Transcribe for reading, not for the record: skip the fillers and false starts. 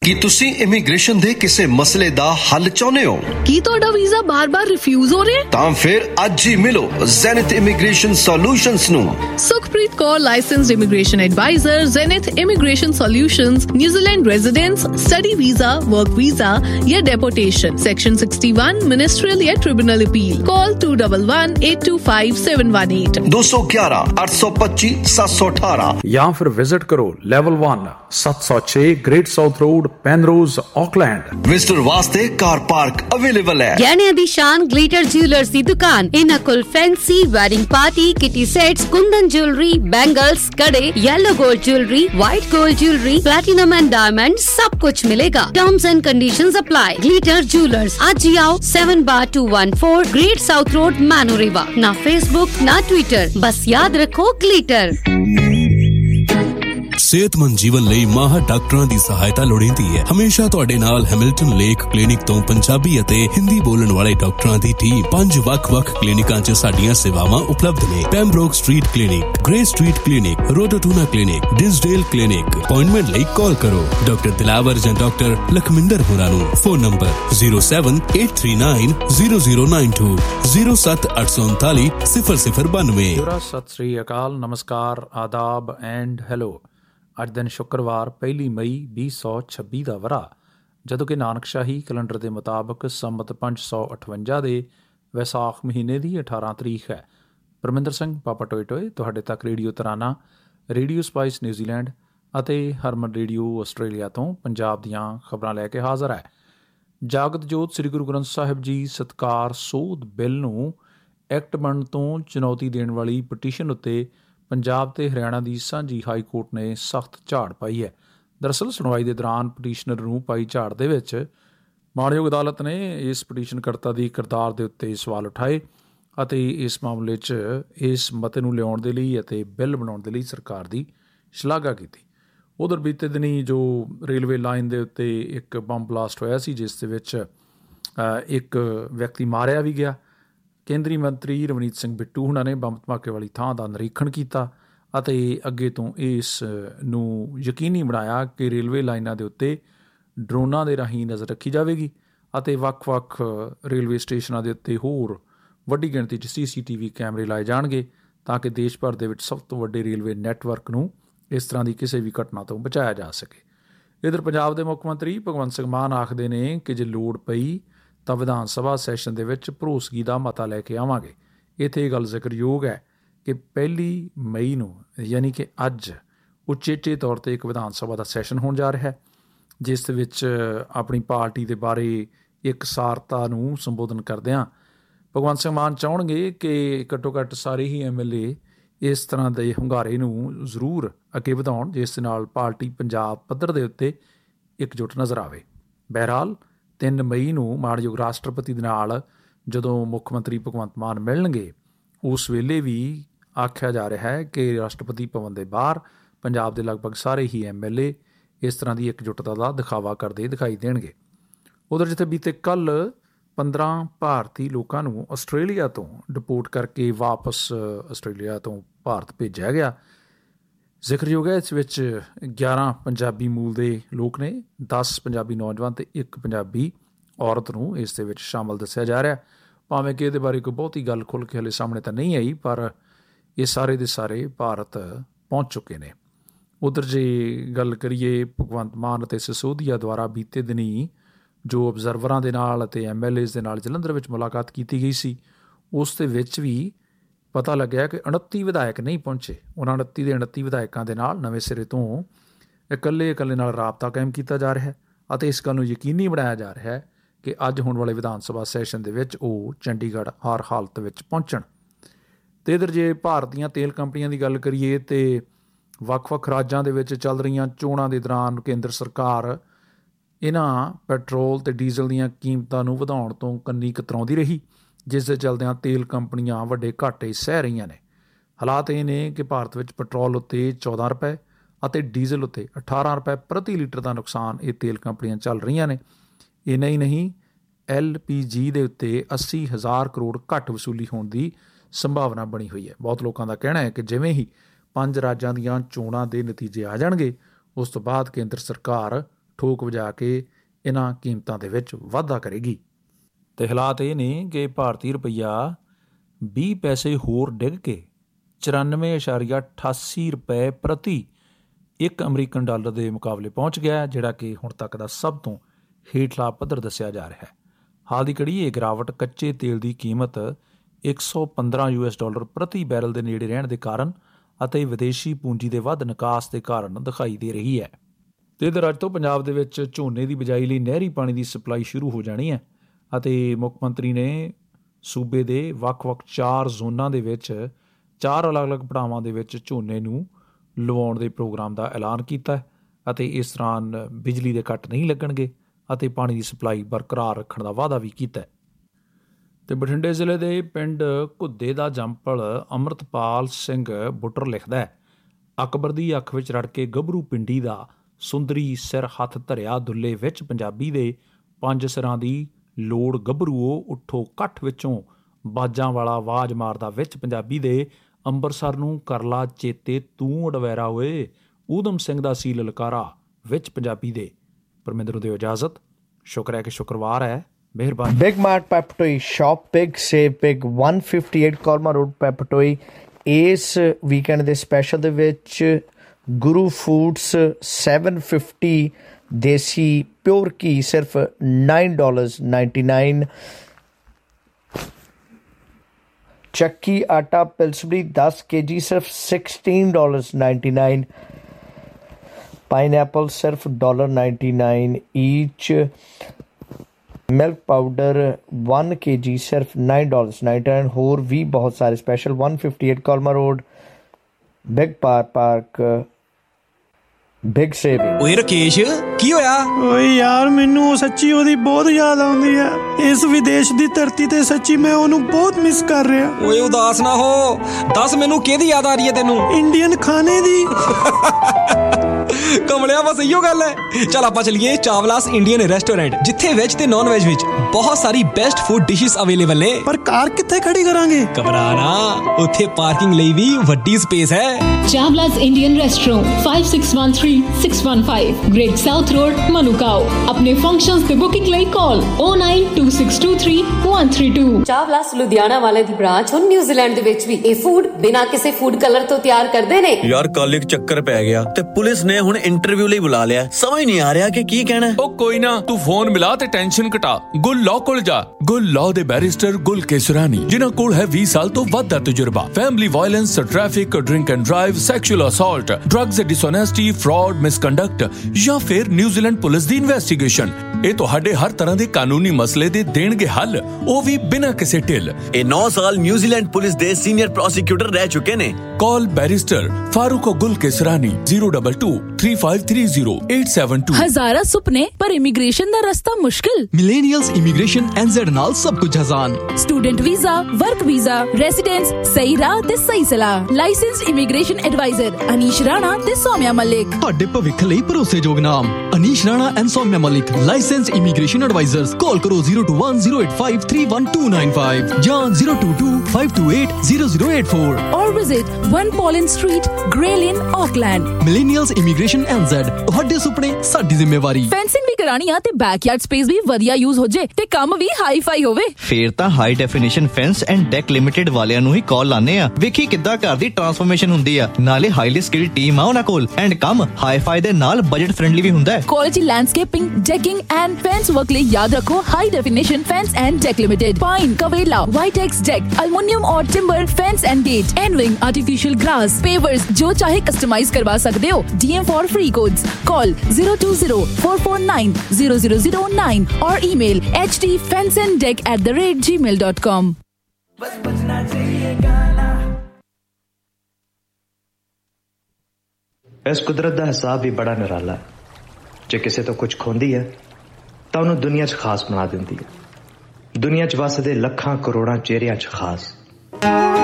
ਕੀ ਤੁਸੀਂ ਇਮੀਗ੍ਰੇਸ਼ਨ ਦੇ ਕਿਸੇ ਮਸਲੇ ਦਾ ਹੱਲ ਚਾਹੁੰਦੇ ਹੋ? ਕੀ ਤੁਹਾਡਾ ਵੀਜ਼ਾ ਬਾਰ-ਬਾਰ ਰਿਫਿਊਜ਼ ਹੋ ਰਿਹਾ? ਤਾਂ ਫਿਰ ਅੱਜ ਹੀ ਮਿਲੋ ਜ਼ੈਨਿਥ ਇਮੀਗ੍ਰੇਸ਼ਨ ਸੋਲਿਊਸ਼ਨਸ ਨੂੰ। Sukhpreet Kaur, licensed immigration advisor, ਜ਼ੈਨਿਥ immigration solutions, New Zealand residence, study visa, work visa ਜਾਂ ਡੈਪੋਰਟੇਸ਼ਨ, ਸੈਕਸ਼ਨ 61, ਮਿਨਿਸਟਰੀਅਲ ਜਾਂ ਟ੍ਰਿਬਿਊਨਲ ਅਪੀਲ। ਕਾਲ 2118257718 211 825 718 ਜਾਂ ਫਿਰ ਵਿਜ਼ਿਟ ਕਰੋ level 1 706 great south road, ਪੈਨਰੋਜ਼, Auckland. Visitor ਵਾਸਤੇ ਕਾਰ ਪਾਰਕ ਅਵੇਲੇਬਲ ਹੈ। ਗਹਿਣਿਆਂ ਦੀ ਸ਼ਾਨ ਗਲਿਟਰ ਜਿਊਲਰਸ ਦੀ ਦੁਕਾਨ। ਇਹਨਾਂ ਕੋਲ fancy wedding party kitty sets, ਕੁੰਦਨ ਜੁਐਲਰੀ, ਬੈਂਗਲਸ, ਕੜੇ, yellow gold jewellery, white gold jewellery, platinum and diamond ਸਭ ਕੁਝ ਮਿਲੇਗਾ। Terms and conditions apply. Glitter jewellers, ਅੱਜ ਹੀ ਆਓ। 7/214 ਗ੍ਰੇਟ ਸਾਊਥ ਰੋਡ, ਮੈਨੋਰੇਵਾ। ਨਾ ਫੇਸਬੁੱਕ ਨਾ ਟਵਿੱਟਰ, ਬਸ ਯਾਦ ਰੱਖੋ ਗਲਿਟਰ। ਸਿਹਤਮੰਦ ਜੀਵਨ ਲਈ ਮਾਹਰ ਡਾਕਟਰਾਂ ਦੀ ਸਹਾਇਤਾ ਲੋੜੀਂਦੀ ਹੈ। ਹਮੇਸ਼ਾ ਤੁਹਾਡੇ ਨਾਲ ਹੈਮਿਲਟਨ ਲੇਕ ਕਲੀਨਿਕ ਤੋਂ ਪੰਜਾਬੀ ਅਤੇ ਹਿੰਦੀ ਬੋਲਣ ਵਾਲੇ ਡਾਕਟਰਾਂ ਦੀ ਟੀਮ 5 ਵੱਖ-ਵੱਖ ਕਲੀਨਿਕਾਂ 'ਚ ਸਾਡੀਆਂ ਸੇਵਾਵਾਂ ਉਪਲਬਧ ਨੇ। ਪੈਮਬਰੋਕ street clinic, grey street clinic, ਰੋਟੋਟੂਨਾ clinic, ਡਿਸਡੇਲ clinic. Appointment ਲਈ ਕਾਲ ਕਰੋ ਡਾਕਟਰ ਦਿਲਾਵਰ ਜਾਂ ਡਾਕਟਰ ਲਖਮਿੰਦਰ ਹੋਰਾਂ ਨੂੰ। Phone number 078390092 07839 0092। ਸਤਿ ਸ੍ਰੀ ਅਕਾਲ, ਨਮਸਕਾਰ, ਆਦਾਬ ਐਂਡ ਹੈਲੋ। ਅੱਜ ਦਿਨ ਸ਼ੁੱਕਰਵਾਰ 1 ਮਈ 2026 ਦਾ ਵਰ੍ਹਾ, ਜਦੋਂ ਕਿ ਨਾਨਕਸ਼ਾਹੀ ਕੈਲੰਡਰ ਦੇ ਮੁਤਾਬਕ ਸੰਮਤ 558 ਦੇ ਵੈਸਾਖ ਮਹੀਨੇ ਦੀ 18 ਤਰੀਕ ਹੈ। ਪਰਮਿੰਦਰ ਸਿੰਘ ਪਾਪਾ ਟੋਏ ਟੋਏ ਤੁਹਾਡੇ ਤੱਕ ਰੇਡੀਓ ਤਰਾਨਾ, ਰੇਡੀਓ ਸਪਾਈਸ ਨਿਊਜ਼ੀਲੈਂਡ ਅਤੇ ਹਰਮਨ ਰੇਡੀਓ ਆਸਟ੍ਰੇਲੀਆ ਤੋਂ ਪੰਜਾਬ ਦੀਆਂ ਖਬਰਾਂ ਲੈ ਕੇ ਹਾਜ਼ਰ ਹੈ। ਜਾਗਤ ਜੋਤ ਸ੍ਰੀ ਗੁਰੂ ਗ੍ਰੰਥ ਸਾਹਿਬ ਜੀ ਸਤਿਕਾਰ ਸੋਧ ਬਿੱਲ ਨੂੰ ਐਕਟ ਬਣਨ ਤੋਂ ਚੁਣੌਤੀ ਦੇਣ ਵਾਲੀ ਪਟੀਸ਼ਨ ਉੱਤੇ ਪੰਜਾਬ ਤੇ ਹਰਿਆਣਾ ਦੀ ਸਾਂਝੀ ਹਾਈ ਕੋਰਟ ਨੇ ਸਖਤ ਝਾੜ ਪਾਈ ਹੈ। ਦਰਅਸਲ ਸੁਣਵਾਈ ਦੇ ਦੌਰਾਨ ਪਟੀਸ਼ਨਰ ਨੂੰ ਪਾਈ ਝਾੜ ਦੇ ਵਿੱਚ ਮਾਣਯੋਗ ਅਦਾਲਤ ਨੇ ਇਸ ਪਟੀਸ਼ਨਕਰਤਾ ਦੀ ਕਿਰਦਾਰ ਦੇ ਉੱਤੇ ਸਵਾਲ ਉਠਾਏ ਅਤੇ ਇਸ ਮਾਮਲੇ 'ਚ ਇਸ ਮਤੇ ਨੂੰ ਲਿਆਉਣ ਦੇ ਲਈ ਅਤੇ ਬਿੱਲ ਬਣਾਉਣ ਦੇ ਲਈ ਸਰਕਾਰ ਦੀ ਸ਼ਲਾਘਾ ਕੀਤੀ। ਉਧਰ ਬੀਤੇ ਦਿਨੀ ਜੋ ਰੇਲਵੇ ਲਾਈਨ ਦੇ ਉੱਤੇ ਇੱਕ ਬੰਬ ਬਲਾਸਟ ਹੋਇਆ ਸੀ, ਜਿਸ ਦੇ ਵਿੱਚ ਇੱਕ ਵਿਅਕਤੀ ਮਾਰਿਆ ਵੀ ਗਿਆ। ਕੇਂਦਰੀ ਮੰਤਰੀ ਰਵਨੀਤ ਸਿੰਘ ਬਿੱਟੂ ਹੁਣਾਂ ਨੇ ਬੰਬ ਧਮਾਕੇ ਵਾਲੀ ਥਾਂ ਦਾ ਨਿਰੀਖਣ ਕੀਤਾ ਅਤੇ ਅੱਗੇ ਤੋਂ ਇਸ ਨੂੰ ਯਕੀਨੀ ਬਣਾਇਆ ਕਿ ਰੇਲਵੇ ਲਾਈਨਾਂ ਦੇ ਉੱਤੇ ਡਰੋਨਾਂ ਦੇ ਰਾਹੀਂ ਨਜ਼ਰ ਰੱਖੀ ਜਾਵੇਗੀ ਅਤੇ ਵੱਖ-ਵੱਖ ਰੇਲਵੇ ਸਟੇਸ਼ਨਾਂ ਦੇ ਉੱਤੇ ਹੋਰ ਵੱਡੀ ਗਿਣਤੀ 'ਚ CCTV ਕੈਮਰੇ ਲਾਏ ਜਾਣਗੇ ਤਾਂ ਕਿ ਦੇਸ਼ ਭਰ ਦੇ ਵਿੱਚ ਸਭ ਤੋਂ ਵੱਡੇ ਰੇਲਵੇ ਨੈੱਟਵਰਕ ਨੂੰ ਇਸ ਤਰ੍ਹਾਂ ਦੀ ਕਿਸੇ ਵੀ ਘਟਨਾ ਤੋਂ ਬਚਾਇਆ ਜਾ ਸਕੇ। ਇੱਧਰ ਪੰਜਾਬ ਦੇ ਮੁੱਖ ਮੰਤਰੀ ਭਗਵੰਤ ਸਿੰਘ ਮਾਨ ਆਖਦੇ ਨੇ ਕਿ ਜੇ ਲੋੜ ਪਈ ਤਾਂ ਵਿਧਾਨ ਸਭਾ ਸੈਸ਼ਨ ਦੇ ਵਿੱਚ ਭਰੋਸਗੀ ਦਾ ਮਤਾ ਲੈ ਕੇ ਆਵਾਂਗੇ। ਇੱਥੇ ਇਹ ਗੱਲ ਜ਼ਿਕਰਯੋਗ ਹੈ ਕਿ 1 ਮਈ ਨੂੰ ਯਾਨੀ ਕਿ ਅੱਜ ਉਚੇਚੇ ਤੌਰ 'ਤੇ ਇੱਕ ਵਿਧਾਨ ਸਭਾ ਦਾ ਸੈਸ਼ਨ ਹੋਣ ਜਾ ਰਿਹਾ ਹੈ, ਜਿਸ ਦੇ ਵਿੱਚ ਆਪਣੀ ਪਾਰਟੀ ਦੇ ਬਾਰੇ ਇਕਸਾਰਤਾ ਨੂੰ ਸੰਬੋਧਨ ਕਰਦਿਆਂ ਭਗਵੰਤ ਸਿੰਘ ਮਾਨ ਚਾਹੁੰਣਗੇ ਕਿ ਘੱਟੋ ਘੱਟ ਸਾਰੇ ਹੀ MLA ਇਸ ਤਰ੍ਹਾਂ ਦੇ ਹੁੰਗਾਰੇ ਨੂੰ ਜ਼ਰੂਰ ਅੱਗੇ ਵਧਾਉਣ, ਜਿਸ ਦੇ ਨਾਲ ਪਾਰਟੀ ਪੰਜਾਬ ਪੱਧਰ ਦੇ ਉੱਤੇ ਇਕਜੁੱਟ ਨਜ਼ਰ ਆਵੇ। ਬਹਰਹਾਲ 3 ਮਈ ਨੂੰ ਮਾਣਯੋਗ ਰਾਸ਼ਟਰਪਤੀ ਦੇ ਨਾਲ ਜਦੋਂ ਮੁੱਖ ਮੰਤਰੀ ਭਗਵੰਤ ਮਾਨ ਮਿਲਣਗੇ, ਉਸ ਵੇਲੇ ਵੀ ਆਖਿਆ ਜਾ ਰਿਹਾ ਹੈ ਕਿ ਰਾਸ਼ਟਰਪਤੀ ਭਵਨ ਦੇ ਬਾਹਰ ਪੰਜਾਬ ਦੇ ਲਗਭਗ ਸਾਰੇ ਹੀ MLA ਇਸ ਤਰ੍ਹਾਂ ਦੀ ਇਕਜੁੱਟਤਾ ਦਾ ਦਿਖਾਵਾ ਕਰਦੇ ਦਿਖਾਈ ਦੇਣਗੇ। ਉਧਰ ਜਿੱਥੇ ਬੀਤੇ ਕੱਲ੍ਹ 15 ਭਾਰਤੀ ਲੋਕਾਂ ਨੂੰ ਆਸਟ੍ਰੇਲੀਆ ਤੋਂ ਡਿਪੋਰਟ ਕਰਕੇ ਵਾਪਸ ਆਸਟ੍ਰੇਲੀਆ ਤੋਂ ਭਾਰਤ ਭੇਜਿਆ ਗਿਆ। ਜ਼ਿਕਰਯੋਗ ਹੈ ਇਸ ਵਿੱਚ 11 ਪੰਜਾਬੀ ਮੂਲ ਦੇ ਲੋਕ ਨੇ, 10 ਪੰਜਾਬੀ ਨੌਜਵਾਨ ਅਤੇ 1 ਪੰਜਾਬੀ ਔਰਤ ਨੂੰ ਇਸ ਦੇ ਵਿੱਚ ਸ਼ਾਮਲ ਦੱਸਿਆ ਜਾ ਰਿਹਾ। ਭਾਵੇਂ ਕਿ ਇਹਦੇ ਬਾਰੇ ਕੋਈ ਬਹੁਤੀ ਗੱਲ ਖੁੱਲ੍ਹ ਕੇ ਹਾਲੇ ਸਾਹਮਣੇ ਤਾਂ ਨਹੀਂ ਆਈ, ਪਰ ਇਹ ਸਾਰੇ ਦੇ ਸਾਰੇ ਭਾਰਤ ਪਹੁੰਚ ਚੁੱਕੇ ਨੇ। ਉੱਧਰ ਜੇ ਗੱਲ ਕਰੀਏ ਭਗਵੰਤ ਮਾਨ ਅਤੇ ਸਿਸੋਦੀਆ ਦੁਆਰਾ ਬੀਤੇ ਦਿਨੀ ਜੋ ਅਬਜ਼ਰਵਰਾਂ ਦੇ ਨਾਲ ਅਤੇ MLAs ਦੇ ਨਾਲ ਜਲੰਧਰ ਵਿੱਚ ਮੁਲਾਕਾਤ ਕੀਤੀ ਗਈ ਸੀ, ਉਸ ਦੇ ਵਿੱਚ ਵੀ ਪਤਾ ਲੱਗਿਆ ਕਿ 29 ਵਿਧਾਇਕ ਨਹੀਂ ਪਹੁੰਚੇ। ਉਹਨਾਂ 29 ਦੇ 29 ਵਿਧਾਇਕਾਂ ਦੇ ਨਾਲ ਨਵੇਂ ਸਿਰੇ ਤੋਂ ਇਕੱਲੇ ਨਾਲ ਰਾਬਤਾ ਕਾਇਮ ਕੀਤਾ ਜਾ ਰਿਹਾ ਹੈ ਅਤੇ ਇਸ ਗੱਲ ਨੂੰ ਯਕੀਨੀ ਬਣਾਇਆ ਜਾ ਰਿਹਾ ਹੈ ਕਿ ਅੱਜ ਹੋਣ ਵਾਲੇ ਵਿਧਾਨ ਸਭਾ ਸੈਸ਼ਨ ਦੇ ਵਿੱਚ ਉਹ ਚੰਡੀਗੜ੍ਹ ਹਰ ਹਾਲਤ ਵਿੱਚ ਪਹੁੰਚਣ। ਅਤੇ ਇੱਧਰ ਜੇ ਭਾਰਤ ਦੀਆਂ ਤੇਲ ਕੰਪਨੀਆਂ ਦੀ ਗੱਲ ਕਰੀਏ ਤਾਂ ਵੱਖ-ਵੱਖ ਰਾਜਾਂ ਦੇ ਵਿੱਚ ਚੱਲ ਰਹੀਆਂ ਚੋਣਾਂ ਦੇ ਦੌਰਾਨ ਕੇਂਦਰ ਸਰਕਾਰ ਇਹਨਾਂ ਪੈਟਰੋਲ ਅਤੇ ਡੀਜ਼ਲ ਦੀਆਂ ਕੀਮਤਾਂ ਨੂੰ ਵਧਾਉਣ ਤੋਂ ਕੰਨੀ ਕਤਰਾਉਂਦੀ ਰਹੀ, ਜਿਸ ਦੇ ਚਲਦਿਆਂ ਤੇਲ ਕੰਪਨੀਆਂ ਵੱਡੇ ਘਾਟੇ ਸਹਿ ਰਹੀਆਂ ਨੇ। ਹਾਲਾਤ ਇਹ ਨੇ ਕਿ ਭਾਰਤ ਵਿੱਚ ਪੈਟਰੋਲ ਉੱਤੇ 14 ਰੁਪਏ ਅਤੇ ਡੀਜ਼ਲ ਉੱਤੇ 18 ਰੁਪਏ ਪ੍ਰਤੀ ਲੀਟਰ ਦਾ ਨੁਕਸਾਨ ਇਹ ਤੇਲ ਕੰਪਨੀਆਂ ਚੱਲ ਰਹੀਆਂ ਨੇ। ਇੰਨਾ ਹੀ ਨਹੀਂ, LPG ਦੇ ਉੱਤੇ 80,000 ਕਰੋੜ ਘੱਟ ਵਸੂਲੀ ਹੋਣ ਦੀ ਸੰਭਾਵਨਾ ਬਣੀ ਹੋਈ ਹੈ। ਬਹੁਤ ਲੋਕਾਂ ਦਾ ਕਹਿਣਾ ਹੈ ਕਿ ਜਿਵੇਂ ਹੀ 5 ਰਾਜਾਂ ਦੀਆਂ ਚੋਣਾਂ ਦੇ ਨਤੀਜੇ ਆ ਜਾਣਗੇ, ਉਸ ਤੋਂ ਬਾਅਦ ਕੇਂਦਰ ਸਰਕਾਰ ਠੋਕ ਵਜਾ ਕੇ ਇਹਨਾਂ ਕੀਮਤਾਂ ਦੇ ਵਿੱਚ ਵਾਧਾ ਕਰੇਗੀ। ਅਤੇ ਹਾਲਾਤ ਇਹ ਨੇ ਕਿ ਭਾਰਤੀ ਰੁਪਈਆ 20 ਪੈਸੇ ਹੋਰ ਡਿੱਗ ਕੇ 94.88 ਰੁਪਏ ਪ੍ਰਤੀ ਇੱਕ ਅਮਰੀਕਨ ਡਾਲਰ ਦੇ ਮੁਕਾਬਲੇ ਪਹੁੰਚ ਗਿਆ, ਜਿਹੜਾ ਕਿ ਹੁਣ ਤੱਕ ਦਾ ਸਭ ਤੋਂ ਹੇਠਲਾ ਪੱਧਰ ਦੱਸਿਆ ਜਾ ਰਿਹਾ ਹੈ। ਹਾਲ ਦੀ ਘੜੀ ਇਹ ਗਿਰਾਵਟ ਕੱਚੇ ਤੇਲ ਦੀ ਕੀਮਤ $115 ਪ੍ਰਤੀ ਬੈਰਲ ਦੇ ਨੇੜੇ ਰਹਿਣ ਦੇ ਕਾਰਨ ਅਤੇ ਵਿਦੇਸ਼ੀ ਪੂੰਜੀ ਦੇ ਵੱਧ ਨਿਕਾਸ ਦੇ ਕਾਰਨ ਦਿਖਾਈ ਦੇ ਰਹੀ ਹੈ। ਅਤੇ ਇੱਧਰ ਅੱਜ ਤੋਂ ਪੰਜਾਬ ਦੇ ਵਿੱਚ ਝੋਨੇ ਦੀ ਬਿਜਾਈ ਲਈ ਨਹਿਰੀ ਪਾਣੀ ਦੀ ਸਪਲਾਈ ਸ਼ੁਰੂ ਹੋ ਜਾਣੀ ਹੈ ਅਤੇ ਮੁੱਖ ਮੰਤਰੀ ਨੇ ਸੂਬੇ ਦੇ ਵੱਖ-ਵੱਖ 4 ਜ਼ੋਨਾਂ ਦੇ ਵਿੱਚ 4 ਅਲੱਗ-ਅਲੱਗ ਪੜਾਵਾਂ ਦੇ ਵਿੱਚ ਝੋਨੇ ਨੂੰ ਲਵਾਉਣ ਦੇ ਪ੍ਰੋਗਰਾਮ ਦਾ ਐਲਾਨ ਕੀਤਾ ਅਤੇ ਇਸ ਦੌਰਾਨ ਬਿਜਲੀ ਦੇ ਕੱਟ ਨਹੀਂ ਲੱਗਣਗੇ ਅਤੇ ਪਾਣੀ ਦੀ ਸਪਲਾਈ ਬਰਕਰਾਰ ਰੱਖਣ ਦਾ ਵਾਅਦਾ ਵੀ ਕੀਤਾ। ਅਤੇ ਬਠਿੰਡੇ ਜ਼ਿਲ੍ਹੇ ਦੇ ਪਿੰਡ ਘੁੱਦੇ ਦਾ ਜੰਪਲ ਅੰਮ੍ਰਿਤਪਾਲ ਸਿੰਘ ਬੁੱਟਰ ਲਿਖਦਾ ਹੈ, ਅਕਬਰ ਦੀ ਅੱਖ ਵਿੱਚ ਰੜ ਕੇ ਗੱਭਰੂ ਪਿੰਡੀ ਦਾ ਸੁੰਦਰੀ ਸਿਰ ਹੱਥ ਧਰਿਆ ਦੁੱਲੇ ਵਿੱਚ ਪੰਜਾਬੀ ਦੇ 5 ਸਿਰਾਂ ਦੀ ਲੋੜ ਗੱਭਰੂਓ ਉੱਠੋ ਕੱਠ ਵਿੱਚੋਂ ਬਾਜਾਂ ਵਾਲਾ ਆਵਾਜ਼ ਮਾਰਦਾ ਵਿੱਚ ਪੰਜਾਬੀ ਦੇ ਅੰਬਰਸਰ ਨੂੰ ਕਰ ਲਾ ਚੇਤੇ ਤੂੰ ਅਡਵੈਰਾ ਹੋਏ ਊਧਮ ਸਿੰਘ ਦਾ ਸੀ ਲਲਕਾਰਾ ਵਿੱਚ ਪੰਜਾਬੀ ਦੇ। ਪਰਮਿੰਦਰ ਦਿਓ ਇਜਾਜ਼ਤ। ਸ਼ੁਕਰ ਹੈ ਕਿ ਸ਼ੁੱਕਰਵਾਰ ਹੈ। ਮਿਹਰਬਾਨੀ। Big mart ਪੈਪਟੋਈ shop big save big 158 ਕੋਲਮਾ road ਪੈਪਟੋਈ। ਇਸ ਵੀਕਐਂਡ ਦੇ ਸਪੈਸ਼ਲ ਦੇ ਵਿੱਚ ਗੁਰੂ ਫੂਡਸ 750 ਦੇਸੀ ਪਿਓਰ ਘੀ ਸਿਰਫ $9.99। ਚੱਕੀ ਆਟਾ ਪਿਲਸਬਰੀ 10 kg ਸਿਰਫ $16.99। ਪਾਈਨਐਪਲ ਸਿਰਫ $1.99 ਈਚ। ਮਿਲਕ ਪਾਊਡਰ 1 kg ਸਿਰਫ $9.99। ਹੋਰ ਵੀ ਬਹੁਤ ਸਾਰੇ special 158 ਕੋਲਮਾ road big park big saving. ਓਏ ਰਕੇਸ਼ ਕੀ ਹੋਇਆ? ਓਏ ਯਾਰ ਮੈਨੂੰ ਸੱਚੀ ਉਹਦੀ ਬਹੁਤ ਯਾਦ ਆਉਂਦੀ ਹੈ। ਇਸ ਵਿਦੇਸ਼ ਦੀ ਧਰਤੀ ਤੇ ਸੱਚੀ ਮੈਂ ਉਹਨੂੰ ਬਹੁਤ ਮਿਸ ਕਰ ਰਿਹਾ। ਓਏ ਉਦਾਸ ਨਾ ਹੋ, ਦੱਸ ਮੈਨੂੰ ਕਿਹਦੀ ਯਾਦ ਆ ਰਹੀ ਹੈ ਤੈਨੂੰ? ਇੰਡੀਅਨ ਖਾਣੇ ਦੀ। ਕਮਲਿਆ ਬਸ ਇਹੀਓ ਗੱਲ ਹੈ। ਚੱਲ ਆਪਾਂ ਚਲੀਏ ਚਾਵਲਾਸ ਇੰਡੀਅਨ ਰੈਸਟੋਰੈਂਟ, ਜਿੱਥੇ ਵੈਜ ਤੇ ਨਾਨ ਵੈਜ ਵਿੱਚ ਬਹੁਤ ਸਾਰੀ ਬੈਸਟ ਫੂਡ ਡਿਸ਼ਸ ਅਵੇਲੇਬਲ ਨੇ। ਪਰ ਕਾਰ ਕਿੱਥੇ ਖੜੀ ਕਰਾਂਗੇ? ਘਬਰਾ ਨਾ, ਉੱਥੇ ਪਾਰਕਿੰਗ ਲਈ ਵੀ ਵੱਡੀ ਸਪੇਸ ਹੈ। ਚਾਵਲਾਸ Indian restaurant 5613-615 great south road ਮਨੁਕਾਓ। ਆਪਣੇ ਫੰਕਸ਼ਨਸ ਤੇ ਬੁਕਿੰਗ ਲਈ ਕਾਲ 0926233132। ਚਾਵਲਾਸ ਲੁਧਿਆਣਾ ਵਾਲੇ ਦੀ ਬ੍ਰਾਂਚ ਹੁਣ ਨਿਊਜ਼ੀਲੈਂਡ ਦੇ ਵਿੱਚ ਵੀ ਇਹ ਫੂਡ ਬਿਨਾਂ ਕਿਸੇ ਫੂਡ ਕਲਰ ਤੋਂ ਤਿਆਰ ਕਰਦੇ ਨੇ। ਯਾਰ ਕੱਲ ਇੱਕ ਚੱਕਰ ਪੈ ਗਿਆ ਤੇ ਪੁਲਿਸ ਨੇ ਹੁਣ ਇੰਟਰਵਿਊ ਲਈ ਬੁਲਾ ਲਿਆ। ਸਮਝ ਨਹੀਂ ਆ ਰਿਹਾ ਕਿ ਕੀ ਕਹਿਣਾ। ਉਹ ਕੋਈ ਨਾ, ਤੂੰ ਫੋਨ ਮਿਲਾ ਤੇ ਟੈਨਸ਼ਨ ਘਟਾ। ਗੁੱਲ ਲਾਅ ਕੋਲ ਜਾ। ਗੁੱਲ ਲਾਅ ਦੇ ਬੈਰਿਸਟਰ ਗੁੱਲ ਕੇਸਰਾਨੀ, ਜਿਨ੍ਹਾਂ ਕੋਲ ਹੈ 20 ਸਾਲ ਤੋਂ ਵੱਧ ਦਾ ਤਜਰਬਾ। Family violence, traffic, drink and drive, sexual assault, drugs, ਡਿਸਓਨੈਸਟੀ, fraud, misconduct ਜਾਂ ਫਿਰ ਨਿਊਜ਼ੀਲੈਂਡ ਪੁਲਿਸ ਦੀ ਇਨਵੈਸਟੀਗੇਸ਼ਨ। ਇਹ ਤੁਹਾਡੇ ਹਰ ਤਰ੍ਹਾਂ ਦੇ ਕਾਨੂੰਨੀ ਮਸਲੇ ਦੇ ਦੇਣਗੇ ਹੱਲ, ਉਹ ਵੀ ਬਿਨਾਂ ਕਿਸੇ ਢਿੱਲ। ਇਹ 9 ਸਾਲ ਨਿਊਜ਼ੀਲੈਂਡ ਪੁਲਿਸ ਦੇ ਸੀਨੀਅਰ ਪ੍ਰੋਸੀਕਿਊਟਰ ਰਹਿ ਚੁੱਕੇ ਨੇ। ਕਾਲ ਬੈਰਿਸਟਰ ਫਾਰੂਕ ਗੁੱਲ ਕੇਸਰਾਨੀ 022-3530-872। ਹਜ਼ਾਰਾਂ ਸੁਪਨੇ ਪਰ ਇਮੀਗ੍ਰੇਸ਼ਨ ਦਾ ਰਸਤਾ ਮੁਸ਼ਕਿਲ। ਮਿਲੇਨੀਅਲਸ ਇਮੀਗ੍ਰੇਸ਼ਨ NZ ਨਾਲ ਸਭ ਕੁਝ ਆਸਾਨ। Student visa, work visa, residence, ਸਹੀ ਰਾਹ ਤੇ ਸਹੀ ਸਲਾਹ। Licensed immigration advisor Anish Rana ਤੇ ਸੌਮਿਆ ਮਲਿਕ। ਤੁਹਾਡੇ ਭਵਿੱਖ ਲਈ ਭਰੋਸੇਯੋਗ ਨਾਮ Anish Rana and Saumya Malik, licensed immigration advisers. ਕਾਲ ਕਰੋ 021-085-31295 ਜਾਂ 022-528-0084 or visit 1 Pauline Street, Grey Lane, Auckland. ਮਿਲੇਨੀਅਲਸ immigration NZ, ਤੁਹਾਡੇ ਸੁਪਨੇ ਸਾਡੀ ਜ਼ਿੰਮੇਵਾਰੀ। ਫੈਂਸਿੰਗ ਵੀ ਕਰਾਣੀ ਆ ਤੇ ਬੈਕਯਾਰਡ ਸਪੇਸ ਵੀ ਵਧੀਆ ਯੂਜ਼ ਹੋ ਜੇ ਤੇ ਕੰਮ ਵੀ ਹਾਈ ਫਾਈ ਹੋਵੇ। ਫੇਰ ਤਾਂ high definition fence and deck limited ਵਾਲਿਆਂ ਨੂੰ ਹੀ ਕਾਲ ਲਾਣੇ ਆ। ਵੇਖੀ ਕਿੱਦਾਂ ਘਰ ਦੀ ਟਰਾਂਸਫਰਮੇਸ਼ਨ ਹੁੰਦੀ ਆ। ਨਾਲੇ ਹਾਈਲੀ ਸਕਿਲਡ ਟੀਮ ਆ ਉਹਨਾਂ ਕੋਲ ਐਂਡ ਕੰਮ ਹਾਈ ਫਾਈ ਦੇ ਨਾਲ ਬਜਟ ਫ੍ਰੈਂਡਲੀ ਵੀ ਹੁੰਦਾ ਹੈ। Quality landscaping, ਡੈਕਿੰਗ and fence work ਲਈ ਯਾਦ ਰੱਖੋ high definition fence and deck limited. Pine, ਕਵੇਲਾ, ਵਾਈਟੈਕਸ deck, aluminium और timber fans and gate, envying, artificial grass, pavers, जो चाहे कस्टमाइज करवा सकते हो। DM for free codes. Call 020-449-0009 और ईमेल hdfenceanddeck@gmail.com। इस कुदरत का हिसाब भी बड़ा निराला है। जे किसी तो कुछ खोंदी है तो उन्हें दुनिया च खास बना देंदी है। दुनिया च वसदे लखां करोड़ां चेहरियां च खास।